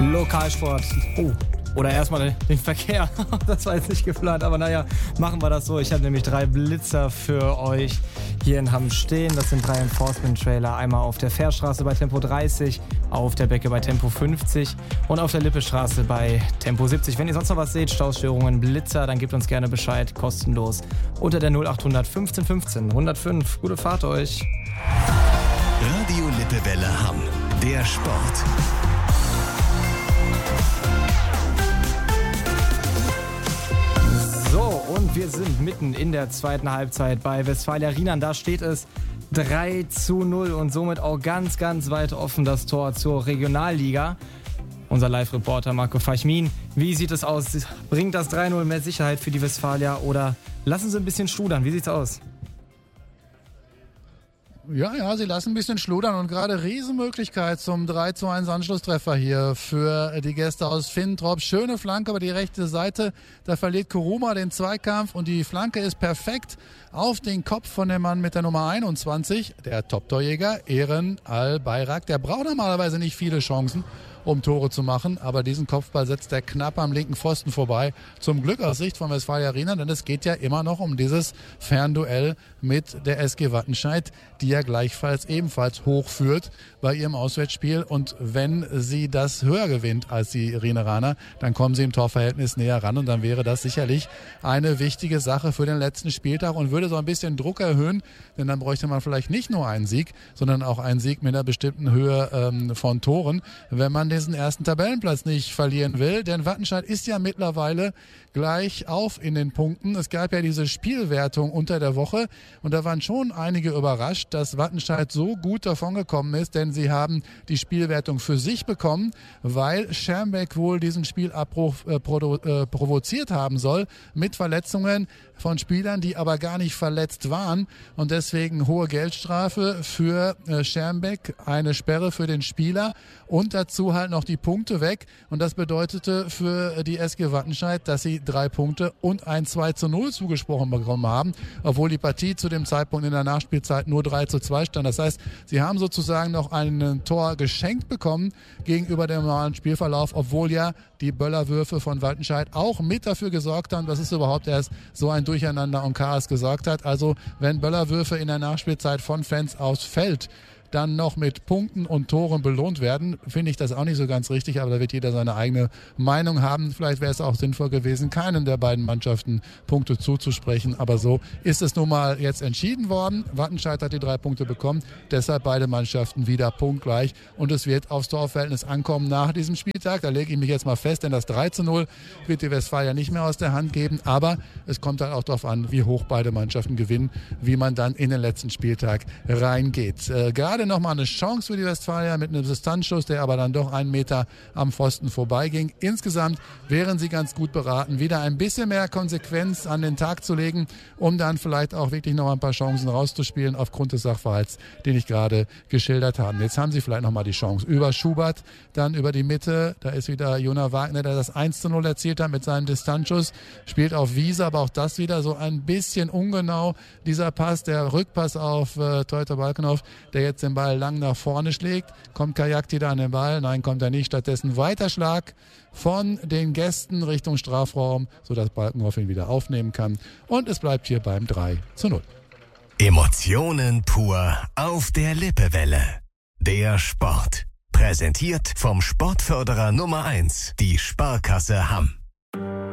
Lokalsport. Oh. Oder erstmal den Verkehr. Das war jetzt nicht geplant, aber naja, machen wir das so. Ich habe nämlich 3 Blitzer für euch hier in Hamm stehen. Das sind 3 Enforcement-Trailer. Einmal auf der Fährstraße bei Tempo 30, auf der Becke bei Tempo 50 und auf der Lippestraße bei Tempo 70. Wenn ihr sonst noch was seht, Staustörungen, Blitzer, dann gebt uns gerne Bescheid, kostenlos. Unter der 0800 15 15 105. Gute Fahrt euch. Radio Lippewelle Hamm. Der Sport. So, und wir sind mitten in der zweiten Halbzeit bei Westfalia Rienan. Da steht es 3:0 und somit auch ganz, ganz weit offen das Tor zur Regionalliga. Unser Live-Reporter Marco Fachmin, wie sieht es aus? Bringt das 3:0 mehr Sicherheit für die Westfalia oder lassen sie ein bisschen schludern? Wie sieht's aus? Ja, sie lassen ein bisschen schludern und gerade Riesenmöglichkeit zum 3:1 Anschlusstreffer hier für die Gäste aus Finntrop. Schöne Flanke über die rechte Seite, da verliert Kuruma den Zweikampf und die Flanke ist perfekt auf den Kopf von dem Mann mit der Nummer 21, der Top-Torjäger Eren Al-Bayrak. Der braucht normalerweise nicht viele Chancen, um Tore zu machen, aber diesen Kopfball setzt er knapp am linken Pfosten vorbei. Zum Glück aus Sicht von Westfalia Rienan, denn es geht ja immer noch um dieses Fernduell mit der SG Wattenscheid, die ja gleichfalls ebenfalls hochführt bei ihrem Auswärtsspiel. Und wenn sie das höher gewinnt als die Rieneraner, dann kommen sie im Torverhältnis näher ran und dann wäre das sicherlich eine wichtige Sache für den letzten Spieltag und würde so ein bisschen Druck erhöhen, denn dann bräuchte man vielleicht nicht nur einen Sieg, sondern auch einen Sieg mit einer bestimmten Höhe von Toren, wenn man diesen ersten Tabellenplatz nicht verlieren will, denn Wattenscheid ist ja mittlerweile gleich auf in den Punkten. Es gab ja diese Spielwertung unter der Woche und da waren schon einige überrascht, dass Wattenscheid so gut davongekommen ist, denn sie haben die Spielwertung für sich bekommen, weil Schermbeck wohl diesen Spielabbruch provoziert haben soll mit Verletzungen von Spielern, die aber gar nicht verletzt waren und deswegen hohe Geldstrafe für Schermbeck, eine Sperre für den Spieler und dazu halt noch die Punkte weg und das bedeutete für die SG Wattenscheid, dass sie 3 Punkte und ein 2:0 zugesprochen bekommen haben, obwohl die Partie zu dem Zeitpunkt in der Nachspielzeit nur 3:2 stand. Das heißt, sie haben sozusagen noch ein Tor geschenkt bekommen gegenüber dem normalen Spielverlauf, obwohl ja die Böllerwürfe von Wattenscheid auch mit dafür gesorgt haben, dass es überhaupt erst so ein Durcheinander und Chaos gesorgt hat. Also wenn Böllerwürfe in der Nachspielzeit von Fans ausfällt, dann noch mit Punkten und Toren belohnt werden, finde ich das auch nicht so ganz richtig, aber da wird jeder seine eigene Meinung haben. Vielleicht wäre es auch sinnvoll gewesen, keinen der beiden Mannschaften Punkte zuzusprechen, aber so ist es nun mal jetzt entschieden worden. Wattenscheid hat die 3 Punkte bekommen, deshalb beide Mannschaften wieder punktgleich und es wird aufs Torverhältnis ankommen nach diesem Spieltag. Da lege ich mich jetzt mal fest, denn das 3:0 wird die Westfalia nicht mehr aus der Hand geben, aber es kommt dann auch darauf an, wie hoch beide Mannschaften gewinnen, wie man dann in den letzten Spieltag reingeht. Gerade nochmal eine Chance für die Westfalia mit einem Distanzschuss, der aber dann doch 1 Meter am Pfosten vorbeiging. Insgesamt wären sie ganz gut beraten, wieder ein bisschen mehr Konsequenz an den Tag zu legen, um dann vielleicht auch wirklich noch ein paar Chancen rauszuspielen aufgrund des Sachverhalts, den ich gerade geschildert habe. Jetzt haben sie vielleicht nochmal die Chance über Schubert, dann über die Mitte, da ist wieder Jona Wagner, der das 1:0 erzielt hat mit seinem Distanzschuss, spielt auf Wiese, aber auch das wieder so ein bisschen ungenau, dieser Pass, der Rückpass auf Teuter Balkenhoff, der jetzt den Ball lang nach vorne schlägt. Kommt Kajakti da an den Ball? Nein, kommt er nicht. Stattdessen Weiterschlag von den Gästen Richtung Strafraum, sodass Balkenhoff ihn wieder aufnehmen kann. Und es bleibt hier beim 3:0. Emotionen pur auf der Lippewelle. Der Sport. Präsentiert vom Sportförderer Nummer 1, die Sparkasse Hamm.